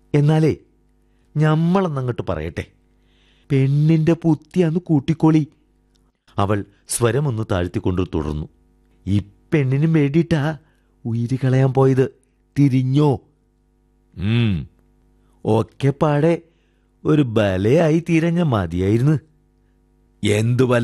എന്നാലേ ഞമ്മളെന്നങ്ങോട്ട് പറയട്ടെ, പെണ്ണിന്റെ പുത്തിയാന്ന് കൂട്ടിക്കോളി. അവൾ സ്വരമൊന്ന് താഴ്ത്തിക്കൊണ്ട് തുടർന്നു. ഈ പെണ്ണിനും വേണ്ടിയിട്ടാ ഉയിര് കളയാൻ പോയത്, തിരിഞ്ഞോ? ഒക്കെ പാടെ ഒരു ബലയായി തീരഞ്ഞ മതിയായിരുന്നു. എന്തു ബല?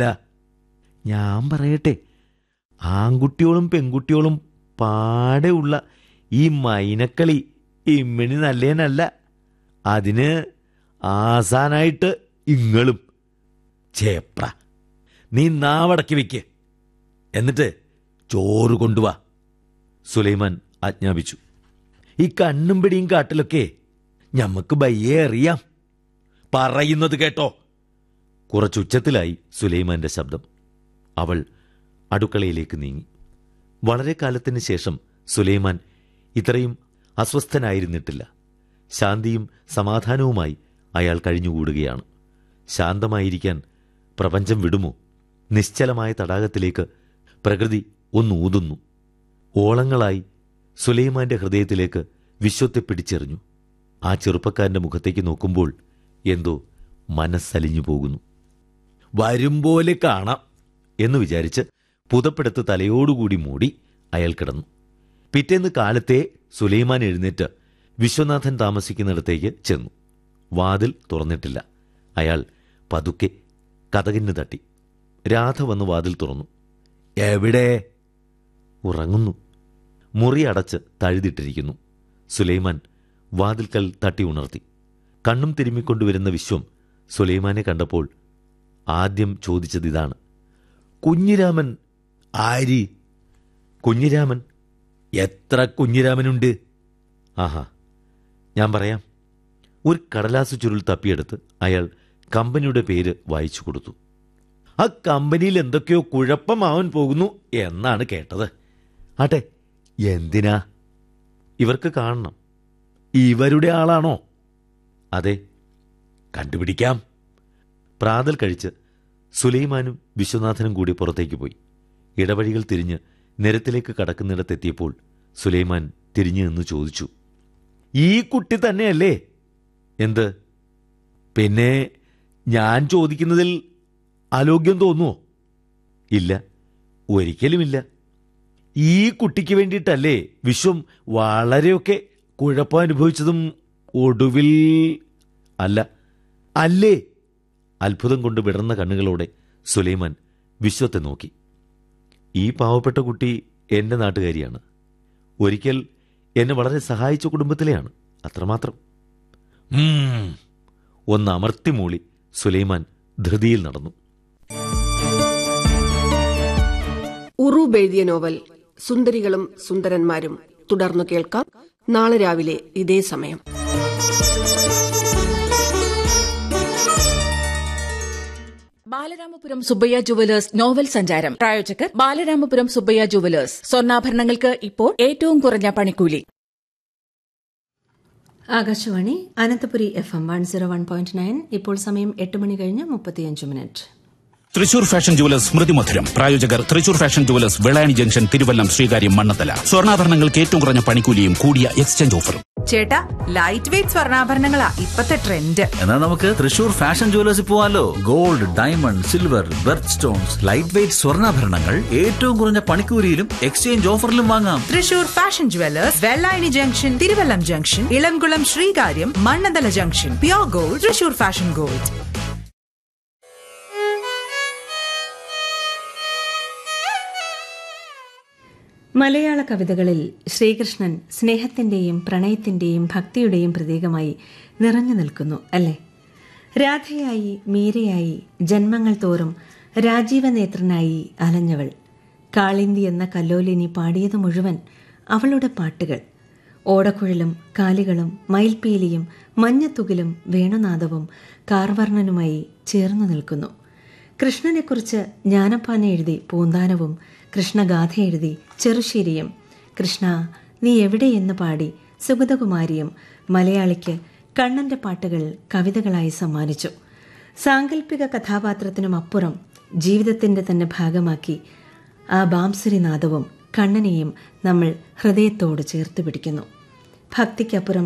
ഞാൻ പറയട്ടെ, ആൺകുട്ടിയോളും പെൺകുട്ടിയോളും പാടെ ഉള്ള ഈ മൈനക്കളി ഇമ്മണി നല്ലേനല്ല. അതിന് ആസാനായിട്ട് ഇങ്ങളും. ചേപ്ര, നീ നാവടക്കി വെക്ക്, എന്നിട്ട് ചോറ് കൊണ്ടുവാ, സുലൈമാൻ ആജ്ഞാപിച്ചു. ഈ കണ്ണും പിടിയും കാട്ടിലൊക്കെ ഞമ്മക്ക് ബയ്യേ അറിയാം. പറയുന്നത് കേട്ടോ. കുറച്ചുച്ചത്തിലായി സുലൈമാന്റെ ശബ്ദം. അവൾ അടുക്കളയിലേക്ക് നീങ്ങി. വളരെ കാലത്തിന് ശേഷം സുലൈമാൻ ഇത്രയും അസ്വസ്ഥനായിരുന്നിട്ടില്ല. ശാന്തിയും സമാധാനവുമായി അയാൾ കഴിഞ്ഞുകൂടുകയാണ്. ശാന്തമായിരിക്കാൻ പ്രപഞ്ചം വിടുമോ? നിശ്ചലമായ തടാകത്തിലേക്ക് പ്രകൃതി ഒന്നൂതുന്നു. ഓളങ്ങളായി സുലൈമാന്റെ ഹൃദയത്തിലേക്ക് വിശ്വത്തെ പിടിച്ചെറിഞ്ഞു. ആ ചെറുപ്പക്കാരന്റെ മുഖത്തേക്ക് നോക്കുമ്പോൾ എന്തോ മനസ്സലിഞ്ഞു പോകുന്നു. വരുംപോലെ കാണാം എന്ന് വിചാരിച്ച് പുതപ്പെടുത്ത് തലയോടുകൂടി മൂടി അയാൾ കിടന്നു. പിറ്റേന്ന് കാലത്തെ സുലൈമാൻ എഴുന്നേറ്റ് വിശ്വനാഥൻ താമസിക്കുന്നിടത്തേക്ക് ചെന്നു. വാതിൽ തുറന്നിട്ടില്ല. അയാൾ പതുക്കെ കതകിന് തട്ടി. രാധ വന്ന് വാതിൽ തുറന്നു. എവിടെ? ഉറങ്ങുന്നു. മുറി അടച്ച് തഴുതിട്ടിരിക്കുന്നു. സുലൈമാൻ വാതിൽക്കൽ തട്ടി ഉണർത്തി. കണ്ണും തിരുമ്മിക്കൊണ്ടുവരുന്ന വിശ്വം സുലൈമാനെ കണ്ടപ്പോൾ ആദ്യം ചോദിച്ചതിതാണ്. കുഞ്ഞിരാമൻ ആരി? കുഞ്ഞിരാമൻ? എത്ര കുഞ്ഞിരാമനുണ്ട്? ആഹാ, ഞാൻ പറയാം. ഒരു കടലാസ് ചുരുൾ തപ്പിയെടുത്ത് അയാൾ കമ്പനിയുടെ പേര് വായിച്ചു കൊടുത്തു. ആ കമ്പനിയിൽ എന്തൊക്കെയോ കുഴപ്പമാവാൻ പോകുന്നു എന്നാണ് കേട്ടത്. ആട്ടെ, എന്തിനാ? ഇവർക്ക് കാണണം. ഇവരുടെ ആളാണോ? അതെ, കണ്ടുപിടിക്കാം. പ്രാതൽ കഴിച്ച് സുലൈമാനും വിശ്വനാഥനും കൂടി പുറത്തേക്ക് പോയി. ഇടവഴികൾ തിരിഞ്ഞ് നിരത്തിലേക്ക് കടക്കുന്നിടത്തെത്തിയപ്പോൾ സുലൈമാൻ തിരിഞ്ഞു നിന്ന് ചോദിച്ചു, ഈ കുട്ടി തന്നെയല്ലേ? എന്ത്? പിന്നെ ഞാൻ ചോദിക്കുന്നതിൽ അലോഗ്യം തോന്നുമോ? ഇല്ല, ഒരിക്കലുമില്ല. ഈ കുട്ടിക്ക് വേണ്ടിയിട്ടല്ലേ വിശ്വം വളരെയൊക്കെ കുഴപ്പം അനുഭവിച്ചതും ഒടുവിൽ? അല്ല. അല്ലേ? അത്ഭുതം കൊണ്ട് വിടർന്ന കണ്ണുകളോടെ സുലൈമാൻ വിശ്വത്തെ നോക്കി. ഈ പാവപ്പെട്ട കുട്ടി എൻ്റെ നാട്ടുകാരിയാണ്. ഒരിക്കൽ എന്നെ വളരെ സഹായിച്ച കുടുംബത്തിലെയാണ്, അത്രമാത്രം. ഒന്ന് അമർത്തി മൂളി സുലൈമാൻ ധൃതിയിൽ നടന്നു. ഉറൂബ് എഴുതിയ നോവൽ സുന്ദരികളും സുന്ദരന്മാരും തുടർന്നു കേൾക്കാം നാളെ രാവിലെ ഇതേ സമയം. ബാലരാമപുരം സുബ്ബയ്യ ജുവലേഴ്സ് നോവൽ സഞ്ചാരം. പ്രായോജകർ ബാലരാമപുരം സുബ്ബയ്യ ജുവലേഴ്സ്. സ്വർണ്ണാഭരണങ്ങൾക്ക് ഇപ്പോൾ ഏറ്റവും കുറഞ്ഞ പണിക്കൂലി. ആകാശവാണി അനന്തപുരി FM 101.9. ഇപ്പോൾ സമയം 8 മണി കഴിഞ്ഞ് 35 മിനിറ്റ്. തൃശൂർ ഫാഷൻ ജുവലേഴ്സ് സ്മൃതി മധുരം. പ്രായോജകർ Thrissur fashion jewellers, Vellayani junction, Thiruvallam, Sreekaryam, Mannathala. സ്വർണ്ണാഭരണങ്ങൾക്ക് ഏറ്റവും കുറഞ്ഞ പണിക്കൂലിയും കൂടിയ എക്സ്ചേഞ്ച് ഓഫറും. ചേട്ടാ, ലൈറ്റ് വെയിറ്റ് സ്വർണ്ണാഭരണങ്ങളാ ഇപ്പത്തെ ട്രെൻഡ്. എന്നാൽ നമുക്ക് തൃശൂർ ഫാഷൻ ജുവലേഴ്സിൽ പോവാലോ. Gold, diamond, silver, berth stones, light weight സ്വർണ്ണാഭരണങ്ങൾ ഏറ്റവും കുറഞ്ഞ പണിക്കൂലിയിലും എക്സ്ചേഞ്ച് ഓഫറിലും വാങ്ങാം. Thrissur fashion jewellers, Vellayani junction, Thiruvallam junction, Elamkulam, Sreekaryam, Mannanthala junction. Pure gold, Thrissur fashion gold. മലയാള കവിതകളിൽ ശ്രീകൃഷ്ണൻ സ്നേഹത്തിന്റെയും പ്രണയത്തിന്റെയും ഭക്തിയുടെയും പ്രതീകമായി നിറഞ്ഞു നിൽക്കുന്നു, അല്ലേ? രാധയായി, മീരയായി, ജന്മങ്ങൾ തോറും രാജീവനേത്രനായി അലഞ്ഞവൾ. കാളിന്തി എന്ന കല്ലോലിനി പാടിയത് മുഴുവൻ അവളുടെ പാട്ടുകൾ. ഓടക്കുഴലും കാലികളും മയിൽപ്പീലിയും മഞ്ഞത്തുകിലും വേണുനാദവും കാർവർണ്ണനുമായി ചേർന്നു നിൽക്കുന്നു. കൃഷ്ണനെക്കുറിച്ച് ജ്ഞാനപ്പാന എഴുതി പൂന്താനവും കൃഷ്ണഗാഥ എഴുതി ചെറുശ്ശേരിയും കൃഷ്ണ നീ എവിടെയെന്ന് പാടി സുഗതകുമാരിയും മലയാളിക്ക് കണ്ണന്റെ പാട്ടുകൾ കവിതകളായി സമ്മാനിച്ചു. സാങ്കല്പിക കഥാപാത്രത്തിനും അപ്പുറം ജീവിതത്തിന്റെ തന്നെ ഭാഗമാക്കി ആ ബാംസുരിനാദവും കണ്ണനെയും നമ്മൾ ഹൃദയത്തോട് ചേർത്ത് പിടിക്കുന്നു. ഭക്തിക്കപ്പുറം